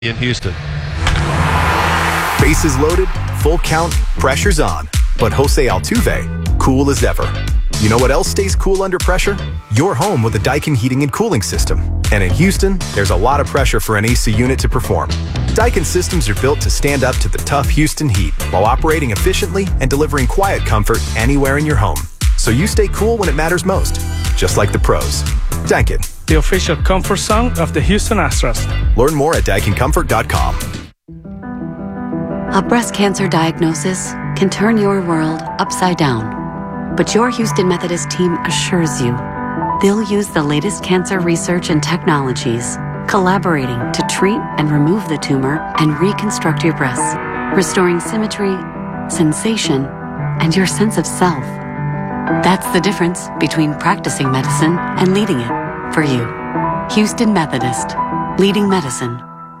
in Houston. Bases loaded, full count, pressure's on. But Jose Altuve, cool as ever. You know what else stays cool under pressure? Your home with a Daikin heating and cooling system. And in Houston, there's a lot of pressure for an AC unit to perform. Daikin systems are built to stand up to the tough Houston heat while operating efficiently and delivering quiet comfort anywhere in your home. So you stay cool when it matters most, just like the pros. Daikin, the official comfort zone of the Houston Astros. Learn more at DaikinComfort.com. A breast cancer diagnosis can turn your world upside down. But your Houston Methodist team assures you they'll use the latest cancer research and technologies, collaborating to treat and remove the tumor and reconstruct your breasts, restoring symmetry, sensation, and your sense of self. That's the difference between practicing medicine and leading it for you. Houston Methodist, leading medicine.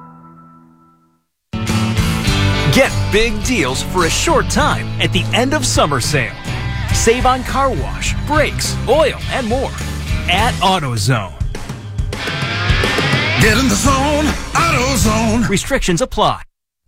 Get big deals for a short time at the end of summer sale. Save on car wash, brakes, oil, and more at AutoZone. Get in the zone, AutoZone. Restrictions apply.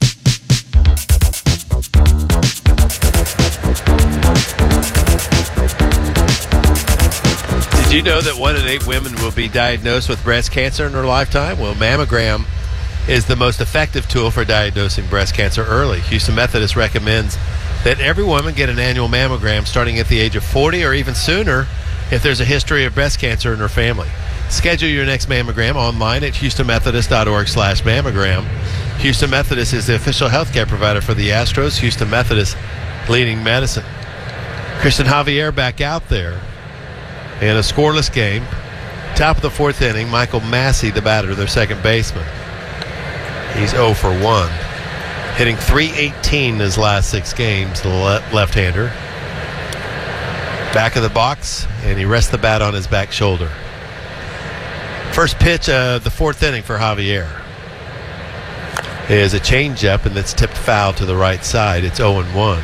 Did you know that 1 in 8 women will be diagnosed with breast cancer in their lifetime? Well, mammogram is the most effective tool for diagnosing breast cancer early. Houston Methodist recommends that every woman get an annual mammogram starting at the age of 40 or even sooner if there's a history of breast cancer in her family. Schedule your next mammogram online at houstonmethodist.org/mammogram. Houston Methodist is the official healthcare provider for the Astros. Houston Methodist leading medicine. Christian Javier back out there in a scoreless game. Top of the 4th inning, Michael Massey, the batter, their second baseman. He's 0 for 1. Hitting .318 in his last 6 games, the left-hander. Back of the box, and he rests the bat on his back shoulder. First pitch of the 4th inning for Javier is a changeup, and that's tipped foul to the right side. It's 0-1.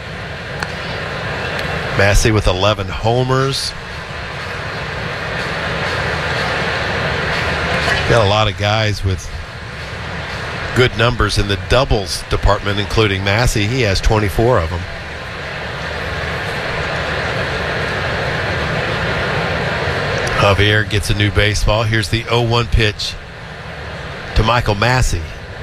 Massey with 11 homers. Got a lot of guys with good numbers in the doubles department, including Massey. He has 24 of them. Javier gets a new baseball. Here's the 0-1 pitch to Michael Massey.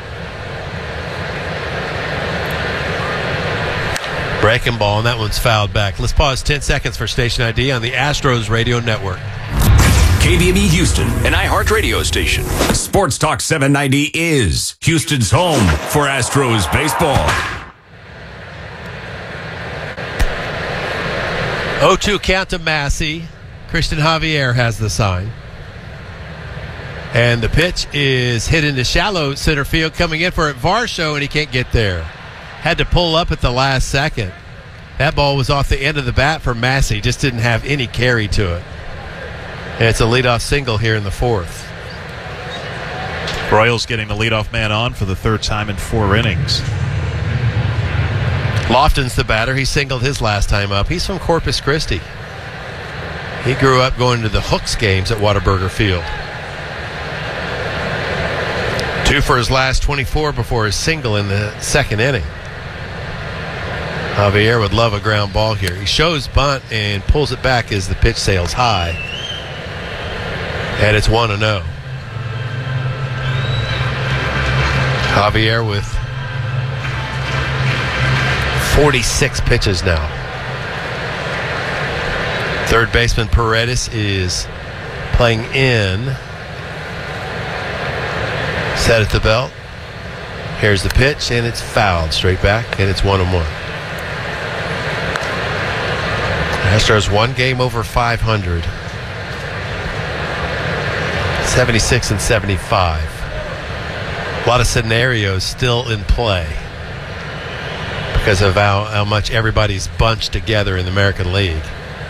Breaking ball, and that one's fouled back. Let's pause 10 seconds for station ID on the Astros Radio Network. KVME Houston, an iHeart radio station. Sports Talk 790 is Houston's home for Astros baseball. 0-2 count to Massey. Christian Javier has the sign. And the pitch is hit into shallow center field. Coming in for it, Varsho, and he can't get there. Had to pull up at the last second. That ball was off the end of the bat for Massey. Just didn't have any carry to it. And it's a leadoff single here in the 4th. Royals getting the leadoff man on for the 3rd time in 4 innings. Lofton's the batter. He singled his last time up. He's from Corpus Christi. He grew up going to the Hooks games at Whataburger Field. 2 for his last 24 before his single in the 2nd inning. Javier would love a ground ball here. He shows bunt and pulls it back as the pitch sails high. And it's 1-0. Javier with 46 pitches now. Third baseman Paredes is playing in. Set at the belt. Here's the pitch, and it's fouled straight back, and it's 1-1. Astros 1 game over 500. 76 and 75. A lot of scenarios still in play because of how much everybody's bunched together in the American League.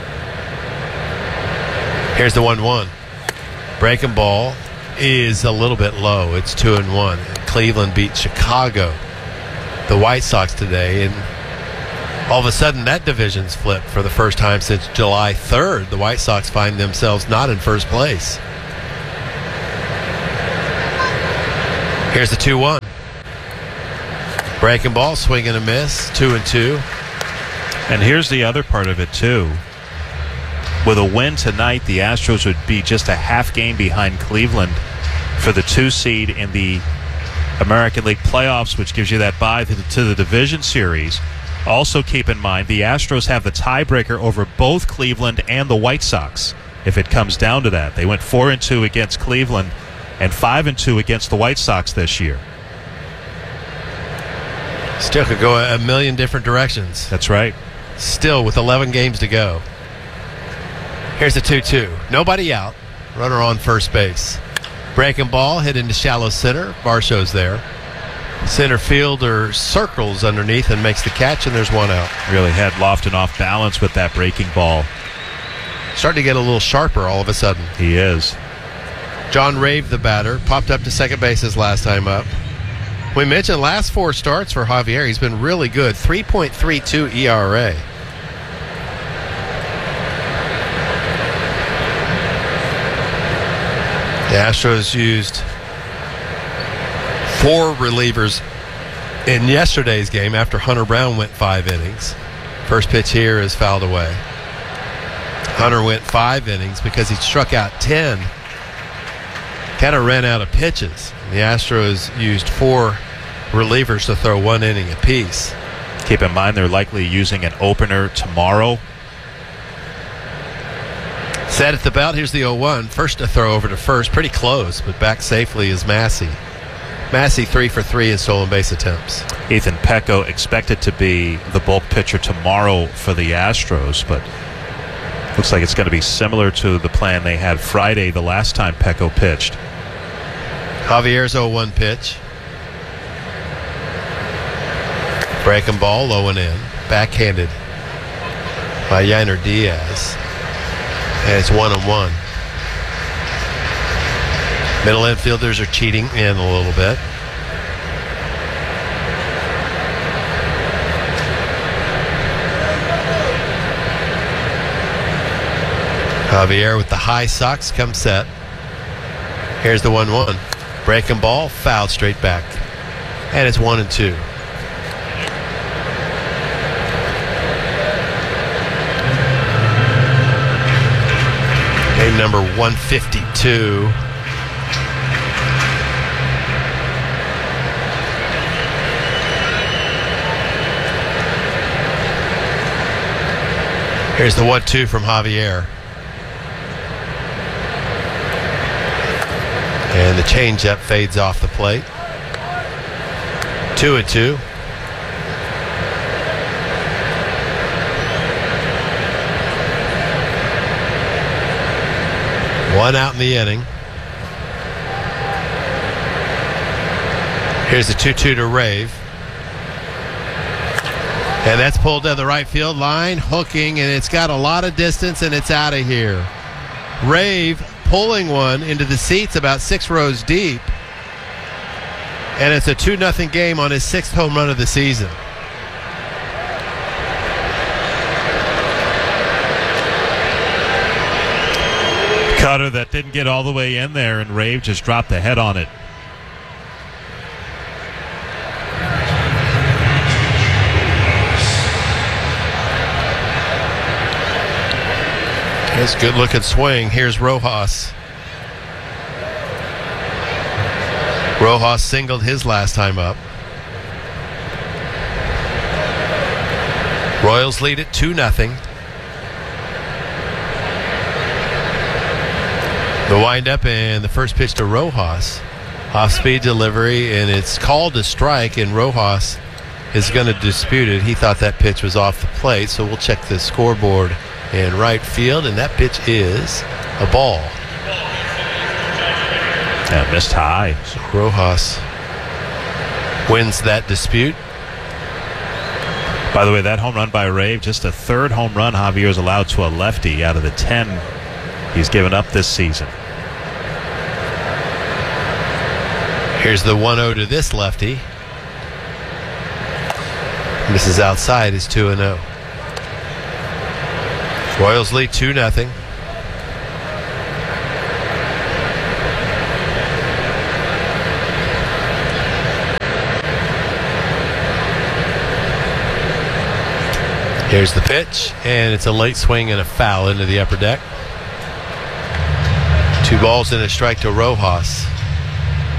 Here's the 1-1. Breaking ball is a little bit low. It's 2-1. Cleveland beat Chicago, the White Sox, today, and all of a sudden that division's flipped for the first time since July 3rd. The White Sox find themselves not in first place. Here's the 2-1. Breaking ball, swing and a miss, 2-2. And here's the other part of it, too. With a win tonight, the Astros would be just a half game behind Cleveland for the 2 seed in the American League playoffs, which gives you that bye to the division series. Also keep in mind, the Astros have the tiebreaker over both Cleveland and the White Sox, if it comes down to that. They went 4-2 against Cleveland and 5-2 against the White Sox this year. Still could go a million different directions. That's right. Still with 11 games to go. Here's the 2-2. Nobody out. Runner on first base. Breaking ball hit into shallow center. Varsho's there. Center fielder circles underneath and makes the catch, and there's one out. Really had Lofton off balance with that breaking ball. Starting to get a little sharper all of a sudden. He is. John Rave, the batter, popped up to second base his last time up. We mentioned last 4 starts for Javier. He's been really good. 3.32 ERA. The Astros used 4 relievers in yesterday's game after Hunter Brown went 5 innings. First pitch here is fouled away. Hunter went 5 innings because he struck out 10. Kind of ran out of pitches. The Astros used 4 relievers to throw 1 inning apiece. Keep in mind they're likely using an opener tomorrow. Set at the belt. Here's the 0-1. First to throw over to first. Pretty close, but back safely is Massey. Massey 3 for 3 in stolen base attempts. Ethan Pecco expected to be the bulk pitcher tomorrow for the Astros, but looks like it's going to be similar to the plan they had Friday the last time Pecco pitched. Javier's 0-1 pitch. Breaking ball, low and in. Backhanded by Yainer Diaz. And it's 1-1. Middle infielders are cheating in a little bit. Javier with the high socks comes set. Here's the 1-1. Breaking ball, fouled straight back. And it's 1-2. Game number 152. Here's the 1-2 from Javier. And the changeup fades off the plate. 2-2. One out in the inning. Here's the 2-2 to Rave. And that's pulled down the right field line, hooking, and it's got a lot of distance, and it's out of here. Rave pulling one into the seats about 6 rows deep. And it's a 2-0 game on his 6th home run of the season. Cutter that didn't get all the way in there, and Rave just dropped the head on it. It's a good looking swing. Here's Rojas. Rojas singled his last time up. Royals lead it 2-0. The windup and the first pitch to Rojas. Off-speed delivery, and it's called a strike, and Rojas is going to dispute it. He thought that pitch was off the plate, so we'll check the scoreboard in right field, and that pitch is a ball. Yeah, missed high. So Rojas wins that dispute. By the way, that home run by Rave, just a 3rd home run Javier's allowed to a lefty out of the 10 he's given up this season. Here's the 1-0 to this lefty. Misses outside is 2-0. Royals lead 2-0. Here's the pitch, and it's a late swing and a foul into the upper deck. 2 balls and a strike to Rojas.